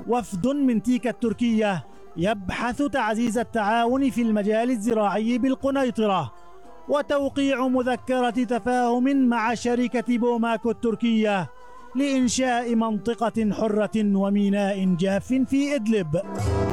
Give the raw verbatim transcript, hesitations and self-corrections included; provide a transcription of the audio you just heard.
وفد من تيكا التركية يبحث تعزيز التعاون في المجال الزراعي بالقنيطرة وتوقيع مذكرة تفاهم مع شركة بوماكو التركية لإنشاء منطقة حرة وميناء جاف في إدلب.